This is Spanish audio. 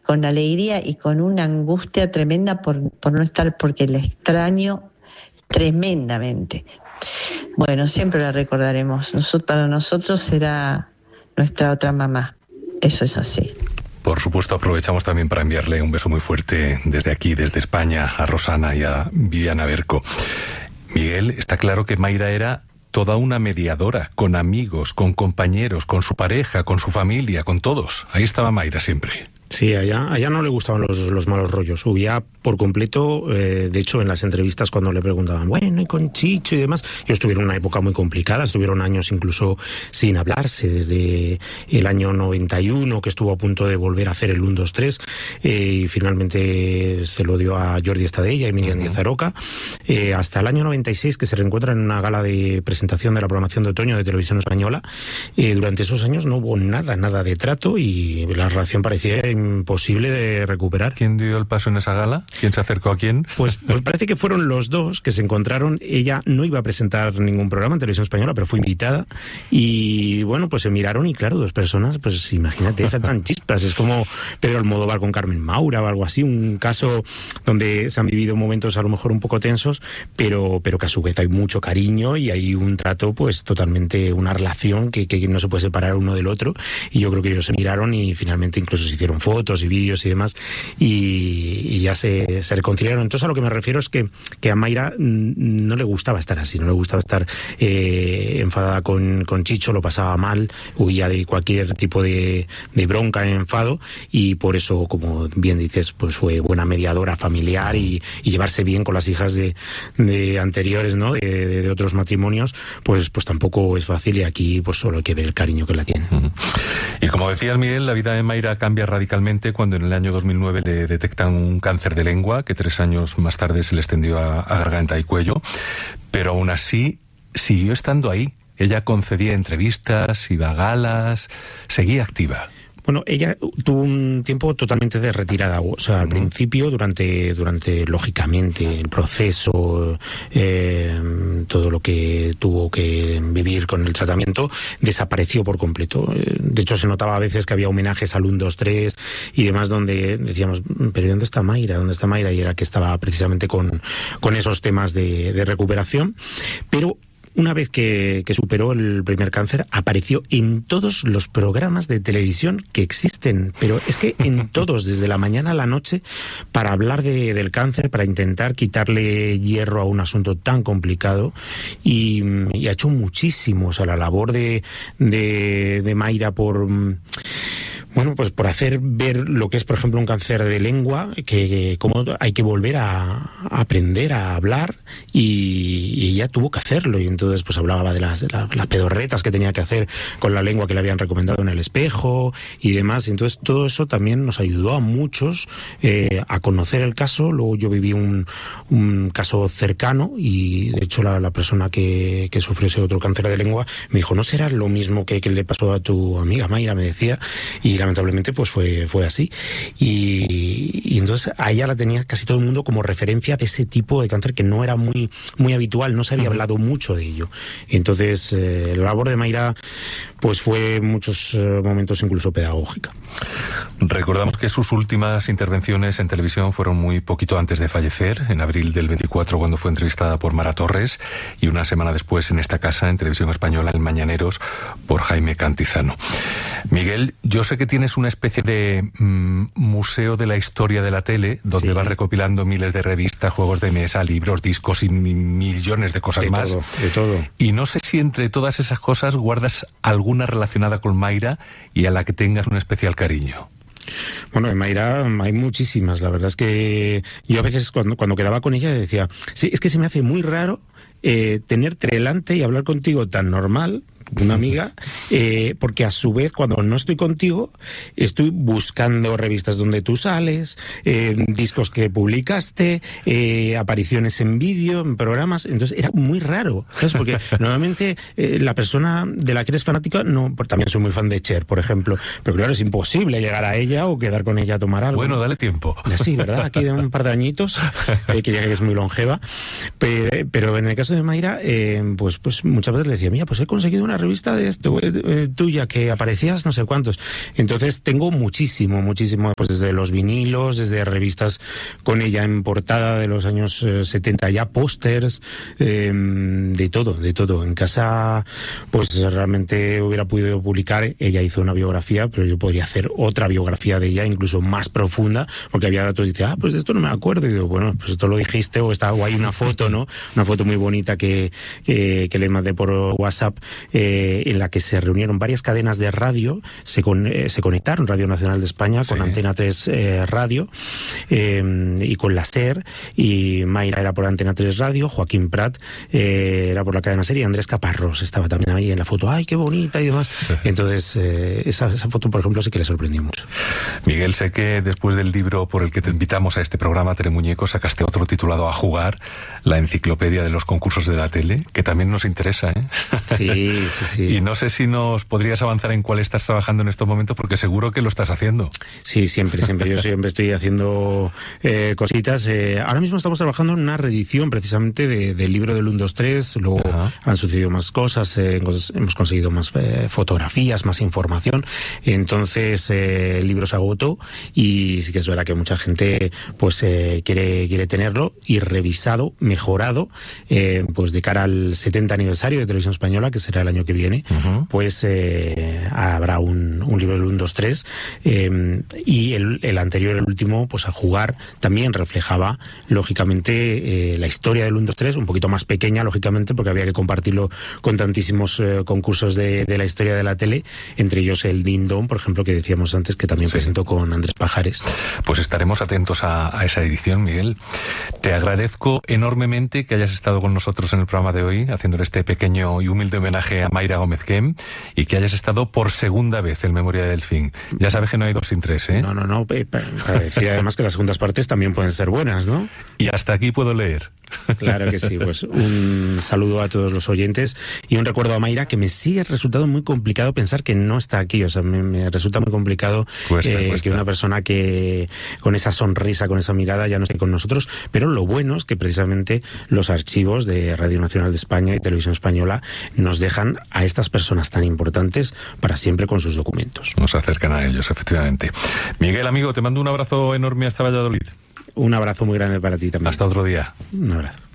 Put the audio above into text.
con alegría y con una angustia tremenda por no estar, porque la extraño tremendamente. Bueno, siempre la recordaremos. Para nosotros será nuestra otra mamá. Eso es así. Por supuesto, aprovechamos también para enviarle un beso muy fuerte desde aquí, desde España, a Rosana y a Viviana Berco. Miguel, está claro que Mayra era toda una mediadora, con amigos, con compañeros, con su pareja, con su familia, con todos. Ahí estaba Mayra siempre. Sí, allá no le gustaban los malos rollos, huía por completo. De hecho, en las entrevistas cuando le preguntaban, bueno, y con Chicho y demás, ellos tuvieron una época muy complicada, estuvieron años incluso sin hablarse, desde el año 91, que estuvo a punto de volver a hacer el 1, 2, 3, y finalmente se lo dio a Jordi Estadella y Miriam Díaz Aroca, hasta el año 96, que se reencuentran en una gala de presentación de la programación de otoño de Televisión Española. Durante esos años no hubo nada de trato y la relación parecía imposible de recuperar. ¿Quién dio el paso en esa gala? ¿Quién se acercó a quién? Pues parece que fueron los dos que se encontraron. Ella no iba a presentar ningún programa en Televisión Española, pero fue invitada. Y bueno, pues se miraron y claro, dos personas, pues imagínate, saltan chispas. Es como Pedro Almodóvar con Carmen Maura o algo así. Un caso donde se han vivido momentos a lo mejor un poco tensos, pero que a su vez hay mucho cariño y hay un trato, pues totalmente, una relación que no se puede separar uno del otro. Y yo creo que ellos se miraron y finalmente incluso se hicieron fotos y vídeos y demás, y ya se reconciliaron. Entonces a lo que me refiero es que a Mayra no le gustaba estar así, no le gustaba estar enfadada con Chicho, lo pasaba mal, huía de cualquier tipo de bronca, enfado, y por eso, como bien dices, pues fue buena mediadora familiar y llevarse bien con las hijas de anteriores, ¿no? De otros matrimonios, pues tampoco es fácil, y aquí pues solo hay que ver el cariño que la tiene. Y como decías, Miguel, la vida de Mayra cambia radicalmente cuando en el año 2009 le detectan un cáncer de lengua que 3 años más tarde se le extendió a garganta y cuello, pero aún así siguió estando ahí. Ella concedía entrevistas, iba a galas, seguía activa. Bueno, ella tuvo un tiempo totalmente de retirada, o sea, al principio, durante lógicamente, el proceso, todo lo que tuvo que vivir con el tratamiento, desapareció por completo. De hecho, se notaba a veces que había homenajes al 1, 2, 3 y demás, donde decíamos, pero ¿dónde está Mayra? ¿Dónde está Mayra? Y era que estaba precisamente con esos temas de recuperación, pero una vez que superó el primer cáncer, apareció en todos los programas de televisión que existen, pero es que en todos, desde la mañana a la noche, para hablar del cáncer, para intentar quitarle hierro a un asunto tan complicado, y ha hecho muchísimo. O sea, la labor de Mayra por hacer ver lo que es, por ejemplo, un cáncer de lengua, que cómo hay que volver a aprender a hablar, y ella tuvo que hacerlo. Y entonces pues hablaba de las pedorretas que tenía que hacer con la lengua que le habían recomendado en el espejo y demás. Entonces todo eso también nos ayudó a muchos a conocer el caso. Luego yo viví un caso cercano, y de hecho la persona que sufrió ese otro cáncer de lengua me dijo, ¿no será lo mismo que le pasó a tu amiga Mayra? Me decía, y lamentablemente pues fue así, y entonces a ella la tenía casi todo el mundo como referencia de ese tipo de cáncer que no era muy habitual, no se había hablado mucho de ello. Entonces la labor de Mayra pues fue en muchos momentos incluso pedagógica. Recordamos que sus últimas intervenciones en televisión fueron muy poquito antes de fallecer, en abril del 24, cuando fue entrevistada por Mara Torres, y una semana después en esta casa, en Televisión Española, en Mañaneros, por Jaime Cantizano. Miguel, yo sé que tienes una especie de museo de la historia de la tele, donde vas recopilando miles de revistas, juegos de mesa, libros, discos y millones de cosas más. De todo. Y no sé si entre todas esas cosas guardas alguna relacionada con Mayra y a la que tengas un especial cariño. Bueno, de Mayra hay muchísimas. La verdad es que yo a veces cuando quedaba con ella decía, sí, es que se me hace muy raro tenerte delante y hablar contigo tan normal, una amiga, porque a su vez cuando no estoy contigo estoy buscando revistas donde tú sales, discos que publicaste, apariciones en vídeo, en programas. Entonces era muy raro, ¿sabes? Porque normalmente la persona de la que eres fanática, no, porque también soy muy fan de Cher, por ejemplo, pero claro, es imposible llegar a ella o quedar con ella a tomar algo. Bueno, dale tiempo. Sí, ¿verdad? Aquí de un par de añitos, que ya que es muy longeva, pero en el caso de Mayra, pues muchas veces le decía, mira, pues he conseguido una la revista de esto, tuya, que aparecías no sé cuántos. Entonces tengo muchísimo, pues desde los vinilos, desde revistas con ella en portada de los años 70, ya pósters, de todo. En casa, pues realmente hubiera podido publicar, ella hizo una biografía, pero yo podría hacer otra biografía de ella, incluso más profunda, porque había datos y dice, pues de esto no me acuerdo. Y digo, bueno, pues esto lo dijiste, o hay una foto, ¿no? Una foto muy bonita que le mandé por WhatsApp, en la que se reunieron varias cadenas de radio, se conectaron, Radio Nacional de España, con Antena 3 Radio, y con la SER, y Mayra era por Antena 3 Radio, Joaquín Prat era por la cadena SER, y Andrés Caparrós estaba también ahí en la foto. ¡Ay, qué bonita! Y demás. Entonces, esa foto, por ejemplo, sí que le sorprendió mucho. Miguel, sé que después del libro por el que te invitamos a este programa, Telemuñeco, sacaste otro titulado A Jugar, la enciclopedia de los concursos de la tele, que también nos interesa, ¿eh? Sí. Y no sé si nos podrías avanzar en cuál estás trabajando en estos momentos, porque seguro que lo estás haciendo. Sí, siempre. Yo siempre estoy haciendo cositas. Ahora mismo estamos trabajando en una reedición precisamente del libro del 1, 2, 3. Luego han sucedido más cosas, hemos conseguido más fotografías, más información. Entonces el libro se agotó, y sí que es verdad que mucha gente pues quiere tenerlo y revisado, mejorado, pues de cara al 70 aniversario de Televisión Española, que será el año que viene. Pues habrá un libro del 1, 2, 3, y el anterior, el último, pues A Jugar, también reflejaba lógicamente la historia del 1, 2, 3, un poquito más pequeña, lógicamente, porque había que compartirlo con tantísimos concursos de la historia de la tele, entre ellos el Ding Dong, por ejemplo, que decíamos antes, que también presentó con Andrés Pajares. Pues estaremos atentos a esa edición, Miguel. Te agradezco enormemente que hayas estado con nosotros en el programa de hoy, haciéndole este pequeño y humilde homenaje a Mayra Gómez Quem, y que hayas estado por segunda vez en Memoria de Delfín. Ya sabes que no hay 2 sin 3, ¿eh? No, para decir además que las segundas partes también pueden ser buenas, ¿no? Y hasta aquí puedo leer. Claro que sí, pues un saludo a todos los oyentes y un recuerdo a Mayra, que me sigue resultando muy complicado pensar que no está aquí. O sea, me resulta muy complicado cuesta. Que una persona que con esa sonrisa, con esa mirada, ya no esté con nosotros, pero lo bueno es que precisamente los archivos de Radio Nacional de España y Televisión Española nos dejan a estas personas tan importantes para siempre con sus documentos. Nos acercan a ellos, efectivamente. Miguel, amigo, te mando un abrazo enorme hasta Valladolid. Un abrazo muy grande para ti también. Hasta otro día. Un abrazo.